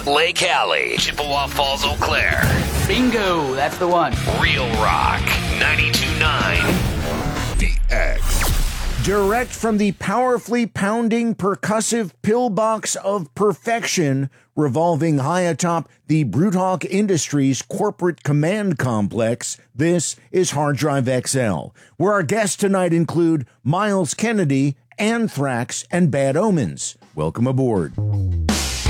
Lake Alley, Chippewa Falls, Eau Claire. Bingo, that's the one. Real Rock 92.9. The X. Direct from the powerfully pounding percussive pillbox of perfection revolving high atop the Bruthawk Industries corporate command complex, this is Hard Drive XL, where our guests tonight include Miles Kennedy, Anthrax, and Bad Omens. Welcome aboard.